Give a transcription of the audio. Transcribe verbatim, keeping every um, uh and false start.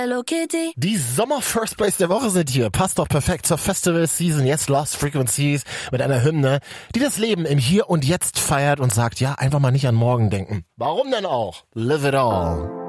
Hello Kitty. Die Sommer-First Place der Woche sind hier. Passt doch perfekt zur Festival-Season. Jetzt Lost Frequencies mit einer Hymne, die das Leben im Hier und Jetzt feiert und sagt, ja, einfach mal nicht an morgen denken. Warum denn auch? Live it all.